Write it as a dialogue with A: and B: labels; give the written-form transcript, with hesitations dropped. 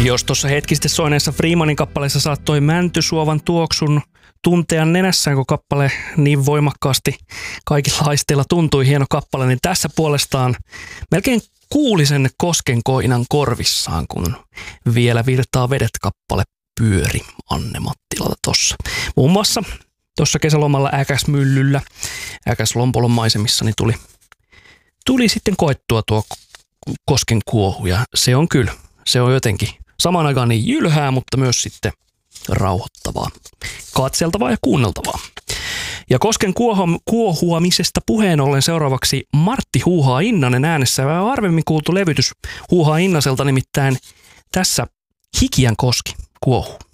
A: Jos tuossa hetki sitten soineessa Freemanin kappaleessa saattoi mäntysuovan tuoksun tuntea nenässään, kun kappale niin voimakkaasti kaikilla haisteilla tuntui hieno kappale, niin tässä puolestaan melkein kuuli sen koskenkoinan korvissaan, kun Vielä virtaa vedet kappale pyöri Anne Mattilalta tossa. Muun muassa tuossa kesälomalla Äkäsmyllyllä, Äkäslompolon maisemissa, niin tuli sitten koettua tuo kosken kuohu, ja se on kyllä, se on jotenkin samaan aikaan niin jylhää, mutta myös sitten rauhoittavaa, katseltavaa ja kuunneltavaa. Ja kosken kuohuamisesta puheen ollen seuraavaksi Martti Huuhaa Innanen äänessä. Vähän harvemmin kuultu levytys Huuhaa Innaselta, nimittäin tässä Hikiän koski kuohuu.